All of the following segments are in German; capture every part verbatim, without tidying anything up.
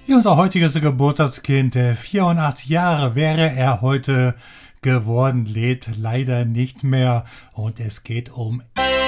Ja, unser heutiges Geburtstagskind, äh, vierundachtzig Jahre wäre er heute geworden, lebt leider nicht mehr und es geht um...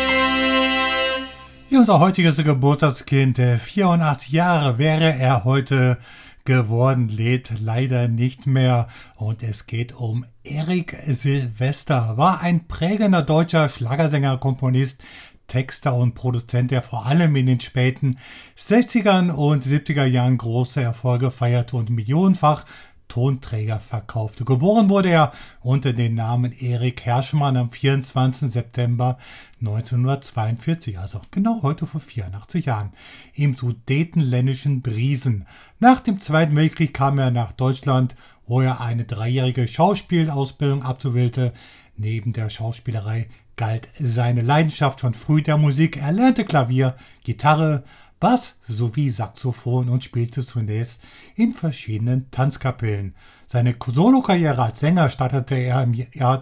Ja, unser heutiges Geburtstagskind, äh, vierundachtzig Jahre wäre er heute geworden, lebt leider nicht mehr und es geht um Erik Silvester, war ein prägender deutscher Schlagersänger, Komponist, Texter und Produzent, der vor allem in den späten sechziger und siebziger Jahren große Erfolge feierte und millionenfach Tonträger verkaufte. Geboren wurde er unter dem Namen Erik Herschmann am vierundzwanzigsten September neunzehnhundertzweiundvierzig, also genau heute vor vierundachtzig Jahren, im sudetenländischen Briesen. Nach dem Zweiten Weltkrieg kam er nach Deutschland, wo er eine dreijährige Schauspielausbildung absolvierte. Neben der Schauspielerei galt seine Leidenschaft schon früh der Musik. Er lernte Klavier, Gitarre, Bass sowie Saxophon und spielte zunächst in verschiedenen Tanzkapellen. Seine Solokarriere als Sänger startete er im Jahr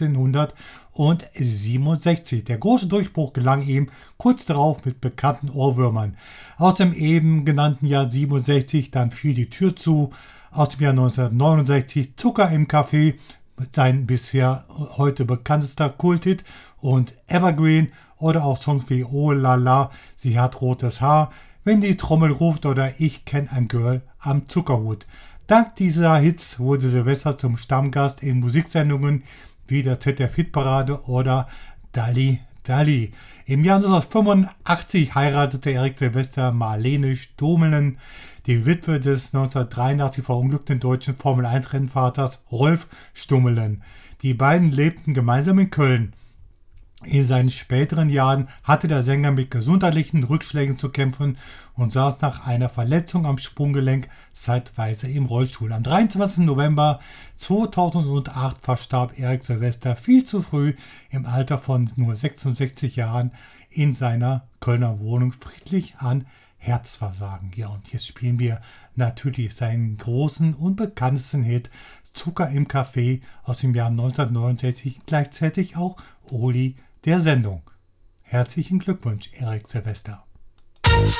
neunzehnhundertsiebenundsechzig. Der große Durchbruch gelang ihm kurz darauf mit bekannten Ohrwürmern. Aus dem eben genannten Jahr siebenundsechzig dann fiel die Tür zu. Aus dem Jahr neunzehnhundertneunundsechzig Zucker im Kaffee, sein bisher heute bekanntester Kulthit, und Evergreen oder auch Songs wie Oh La La, sie hat rotes Haar, Wenn die Trommel ruft oder Ich kenn ein Girl am Zuckerhut. Dank dieser Hits wurde Silvester zum Stammgast in Musiksendungen wie der Z D F-Hitparade oder Dalli Dalli. Im Jahr neunzehnhundertfünfundachtzig heiratete Erik Silvester Marlene Stomelen, die Witwe des neunzehnhundertdreiundachtzig verunglückten deutschen Formel eins Rennfahrers Rolf Stomelen. Die beiden lebten gemeinsam in Köln. In seinen späteren Jahren hatte der Sänger mit gesundheitlichen Rückschlägen zu kämpfen und saß nach einer Verletzung am Sprunggelenk zeitweise im Rollstuhl. Am dreiundzwanzigsten November zweitausendacht verstarb Erik Silvester viel zu früh im Alter von nur sechsundsechzig Jahren in seiner Kölner Wohnung friedlich an Herzversagen. Ja, und jetzt spielen wir natürlich seinen großen und bekanntesten Hit Zucker im Kaffee aus dem Jahr neunzehnhundertneunundsechzig, gleichzeitig auch Oli der Sendung. Herzlichen Glückwunsch, Erik Silvester.